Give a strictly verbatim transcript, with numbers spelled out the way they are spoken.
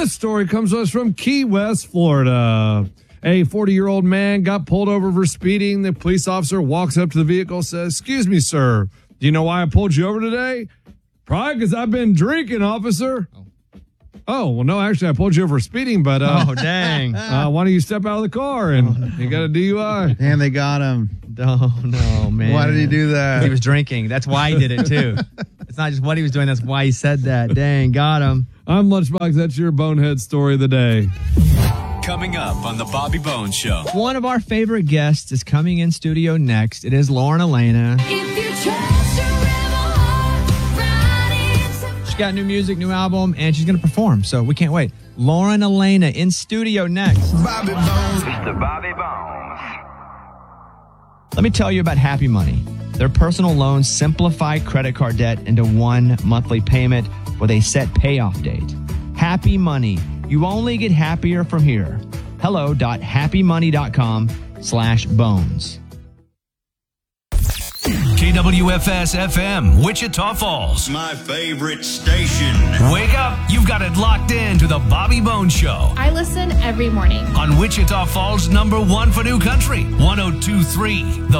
This story comes to us from Key West, Florida. A forty-year-old man got pulled over for speeding. The police officer walks up to the vehicle, says, "Excuse me, sir. Do you know why I pulled you over today?" "Probably because I've been drinking, officer." Oh. oh, well, no, actually, I pulled you over for speeding, but uh, oh, dang. uh, why don't you step out of the car and oh, no. you got a D U I. And they got him. Oh, no, man. Why did he do that? He was drinking. That's why he did it, too. It's not just what he was doing. That's why he said that. Dang, got him. I'm Lunchbox. That's your bonehead story of the day. Coming up on the Bobby Bones Show. One of our favorite guests is coming in studio next. It is Lauren Elena. She's got new music, new album, and she's going to perform, so we can't wait. Lauren Elena in studio next. Bobby Bones. Mister Bobby Bones. Let me tell you about Happy Money. Their personal loans simplify credit card debt into one monthly payment with a set payoff date. Happy Money. You only get happier from here. Hello.happymoney.com slash bones. K W F S F M, Wichita Falls. My favorite station. Wake up. You've got it locked in to the Bobby Bones Show. I listen every morning. On Wichita Falls, number one for new country. one oh two point three, The